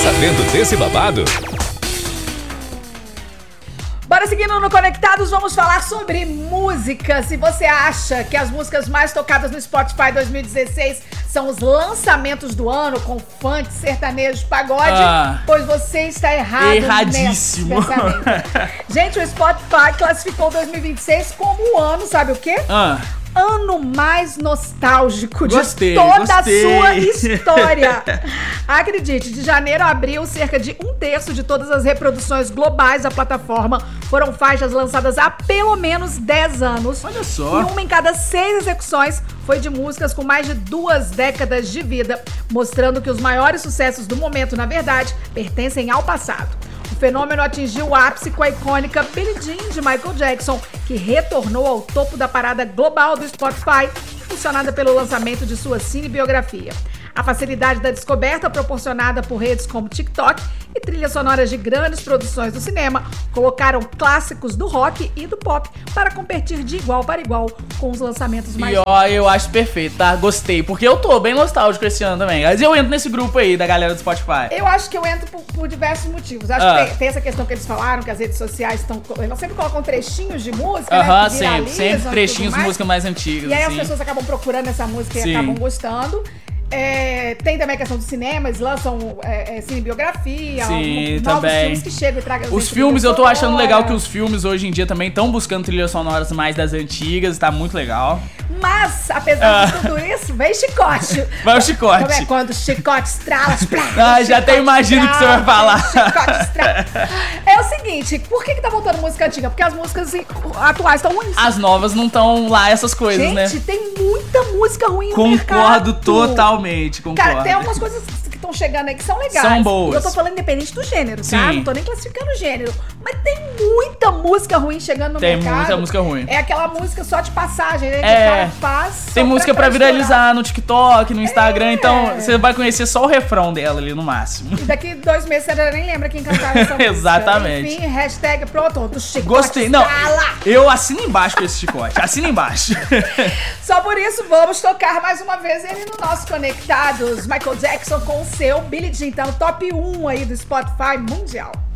sabendo desse babado? Bora seguindo no Conectados, vamos falar sobre música. Se você acha que as músicas mais tocadas no Spotify 2016 são os lançamentos do ano, com funk, sertanejo, pagode, pois você está errado. Erradíssimo. Gente, o Spotify classificou 2026 como o ano, sabe o quê? Ano mais nostálgico de toda a sua história. Acredite, de janeiro a abril, cerca de 1/3 de todas as reproduções globais da plataforma foram faixas lançadas há pelo menos 10 anos. Olha só. E uma em cada 6 execuções foi de músicas com mais de 2 décadas de vida, mostrando que os maiores sucessos do momento, na verdade, pertencem ao passado. O fenômeno atingiu o ápice com a icônica Billie Jean de Michael Jackson, que retornou ao topo da parada global do Spotify, impulsionada pelo lançamento de sua cinebiografia. A facilidade da descoberta proporcionada por redes como TikTok e trilhas sonoras de grandes produções do cinema colocaram clássicos do rock e do pop para competir de igual para igual com os lançamentos mais... E ó, eu acho perfeito, tá? Gostei, porque eu tô bem nostálgico esse ano também. Mas eu entro nesse grupo aí da galera do Spotify. Eu acho que eu entro por diversos motivos. Acho que tem essa questão que eles falaram, que as redes sociais estão... Elas sempre colocam trechinhos de música, né? Sempre trechinhos de música mais antigas. E aí as pessoas acabam procurando essa música e acabam gostando. Tem também a questão do cinema, eles lançam cinebiografia, novos filmes que chegam e tragam... Os filmes, eu tô achando legal que os filmes hoje em dia também estão buscando trilhas sonoras mais das antigas, tá muito legal. Mas, apesar de tudo isso, vem chicote. Vai o chicote. Como é quando o chicote estrala, já até imagino o que você vai falar. Chicote estrala. É o seguinte, por que tá voltando música antiga? Porque as músicas atuais estão ruins. As novas não estão lá, essas coisas, né? Gente, tem muita música ruim no mercado. Concordo totalmente, concordo. Cara, tem algumas coisas que estão chegando aí que são legais. São boas. Eu tô falando independente do gênero, tá? Não tô nem classificando o gênero. Mas tem muita música ruim chegando no mercado. Tem muita música ruim. É aquela música só de passagem, né? Que o cara faz. Tem música pra viralizar no TikTok, no Instagram, então você vai conhecer só o refrão dela ali no máximo. E daqui 2 meses você nem lembra quem cantava essa música. Exatamente. Enfim, hashtag pronto, do chicote. Gostei. Não, eu assino embaixo com esse chicote. Assina embaixo. Só por isso, vamos tocar mais uma vez ele no nosso Conectados. Michael Jackson com o seu Billie Jean. Então, top 1 aí do Spotify mundial.